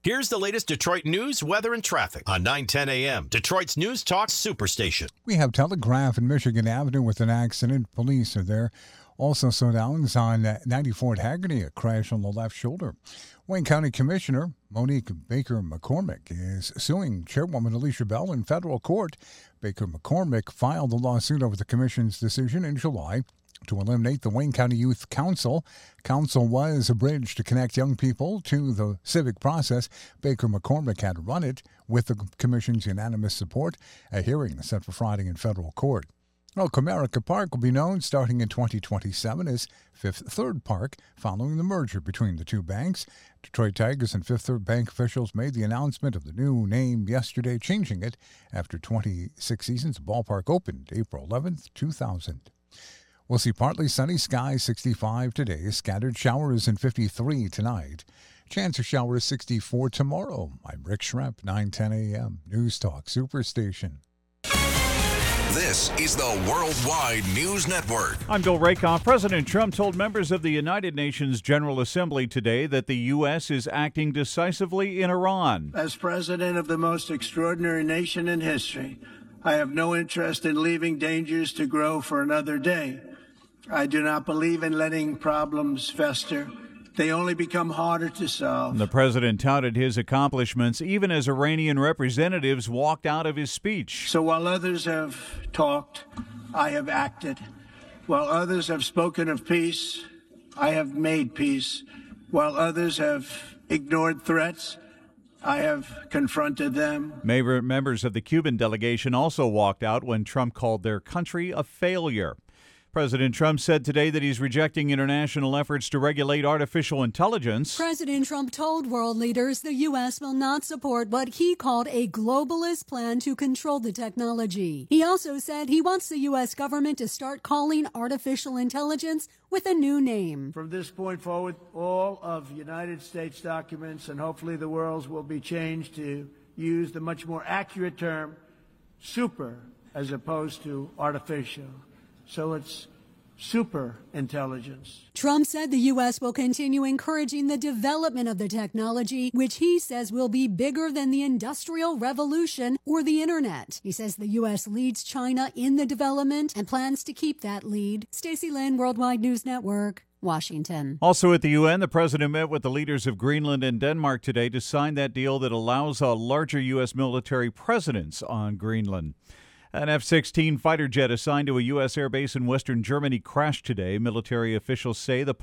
Here's the latest Detroit news, weather, and traffic on 9:10 a.m. Detroit's News Talk Superstation. We have Telegraph and Michigan Avenue with an accident. Police are there. Also slowdowns on 94 at Haggerty, a crash on the left shoulder. Wayne County Commissioner Monique Baker McCormick is suing Chairwoman Alicia Bell in federal court. Baker McCormick filed a lawsuit over the commission's decision in July to eliminate the Wayne County Youth Council. Council was a bridge to connect young people to the civic process. Baker McCormick had run it with the commission's unanimous support. A hearing is set for Friday in federal court. Well, Comerica Park will be known starting in 2027 as Fifth Third Park following the merger between the two banks. Detroit Tigers and Fifth Third Bank officials made the announcement of the new name yesterday, changing it after 26 seasons. The ballpark opened April 11th, 2000. We'll see partly sunny skies, 65 today. Scattered showers and 53 tonight. Chance of showers, 64 tomorrow. I'm Rick Schrepp, 9:10 a.m. News Talk Superstation. This is the Worldwide News Network. I'm Bill Rakoff. President Trump told members of the United Nations General Assembly today that the U.S. is acting decisively in Iran. As president of the most extraordinary nation in history, I have no interest in leaving dangers to grow for another day. I do not believe in letting problems fester. They only become harder to solve. The president touted his accomplishments even as Iranian representatives walked out of his speech. So while others have talked, I have acted. While others have spoken of peace, I have made peace. While others have ignored threats, I have confronted them. Members of the Cuban delegation also walked out when Trump called their country a failure. President Trump said today that he's rejecting international efforts to regulate artificial intelligence. President Trump told world leaders the U.S. will not support what he called a globalist plan to control the technology. He also said he wants the U.S. government to start calling artificial intelligence with a new name. From this point forward, all of United States documents and hopefully the world's will be changed to use the much more accurate term super as opposed to artificial. So it's super intelligence. Trump said the U.S. will continue encouraging the development of the technology, which he says will be bigger than the Industrial Revolution or the Internet. He says the U.S. leads China in the development and plans to keep that lead. Stacey Lynn, Worldwide News Network, Washington. Also at the UN, the president met with the leaders of Greenland and Denmark today to sign that deal that allows a larger U.S. military presence on Greenland. An F-16 fighter jet assigned to a U.S. airbase in western Germany crashed today. Military officials say the